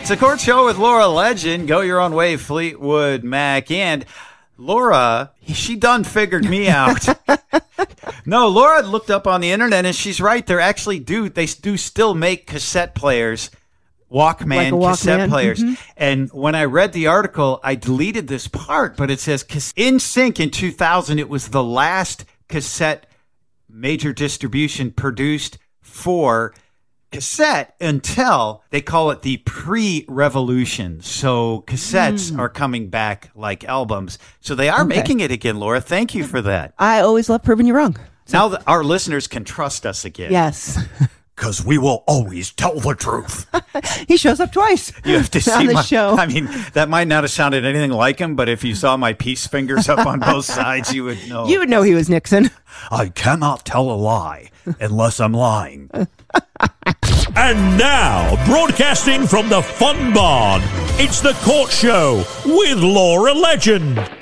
It's a Court Show with Laura Legend. Go your own way, Fleetwood Mac. And Laura, she done figured me out. No, Laura looked up on the internet, and she's right. They do still make cassette players, Walkman cassette players. Mm-hmm. And when I read the article, I deleted this part, but it says NSYNC in 2000, it was the last cassette major distribution produced for cassette until they call it the pre-revolution. So cassettes are coming back like albums. So they are making it again, Laura. Thank you for that. I always love proving you wrong. So. Now that our listeners can trust us again. Yes. Because we will always tell the truth. He shows up twice. You have to see on the show. I mean, that might not have sounded anything like him, but if you saw my peace fingers up on both sides, you would know. You would know he was Nixon. I cannot tell a lie unless I'm lying. And now, broadcasting from the Fun Barn, it's the Court Show with Laura Legend.